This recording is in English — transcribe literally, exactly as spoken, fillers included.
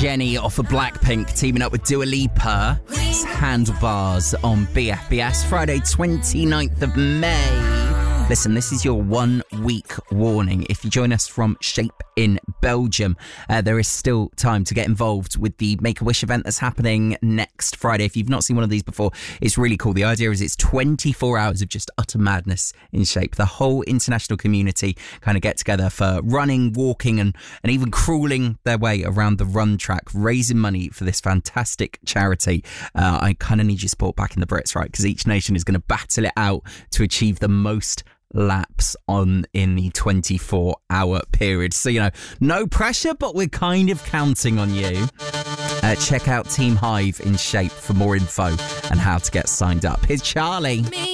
Jenny off of Blackpink teaming up with Dua Lipa. It's Handlebars on B F B S, Friday twenty-ninth of May. Listen, this is your one-week warning. If you join us from Shape in Belgium, uh, there is still time to get involved with the Make-A-Wish event that's happening next Friday. If you've not seen one of these before, it's really cool. The idea is it's twenty-four hours of just utter madness in Shape. The whole international community kind of get together for running, walking, and, and even crawling their way around the run track, raising money for this fantastic charity. Uh, I kind of need your support back in the Brits, right? Because each nation is going to battle it out to achieve the most laps on in the twenty-four hour period. So, you know, no pressure, but we're kind of counting on you. Uh, check out Team Hive in Shape for more info and how to get signed up. Here's Charlie.